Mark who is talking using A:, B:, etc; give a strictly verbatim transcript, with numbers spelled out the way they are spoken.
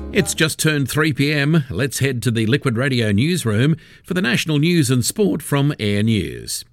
A: It's just turned three p m. Let's head to the Liquid Radio newsroom for the national news and sport from Air News.